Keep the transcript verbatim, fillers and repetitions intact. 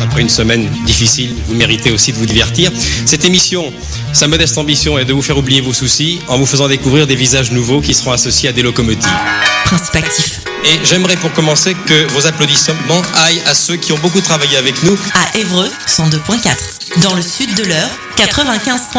après une semaine difficile, vous méritez aussi de vous divertir. Cette émission, sa modeste ambition est de vous faire oublier vos soucis en vous faisant découvrir des visages nouveaux qui seront associés à des locomotives. Principe actif. Et j'aimerais pour commencer que vos applaudissements aillent à ceux qui ont beaucoup travaillé avec nous. À Évreux, cent deux virgule quatre. Dans le sud de l'Eure, quatre-vingt-quinze.